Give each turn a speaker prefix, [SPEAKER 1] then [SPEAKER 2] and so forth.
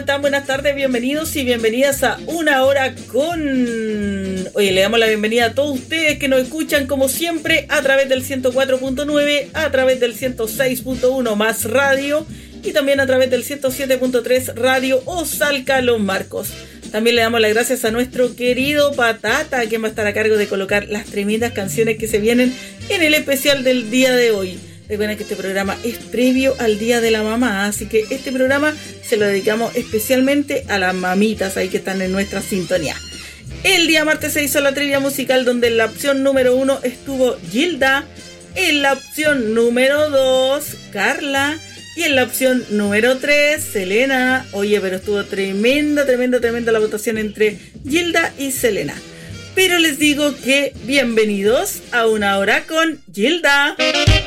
[SPEAKER 1] están? Buenas tardes, bienvenidos y bienvenidas a Una Hora con... Oye, le damos la bienvenida a todos ustedes que nos escuchan como siempre a través del 104.9, a través del 106.1 más radio y también a través del 107.3 radio Osalca Los Marcos. También le damos las gracias a nuestro querido Patata, quien va a estar a cargo de colocar las tremendas canciones que se vienen en el especial del día de hoy. Recuerden que este programa es previo al Día de la Mamá, así que este programa se lo dedicamos especialmente a las mamitas ahí que están en nuestra sintonía. El día martes se hizo la trivia musical donde en la opción número 1 estuvo Gilda, en la opción número 2 Carla y en la opción número 3 Selena. Oye, pero estuvo tremenda la votación entre Gilda y Selena. Pero les digo que bienvenidos a Una Hora con Gilda.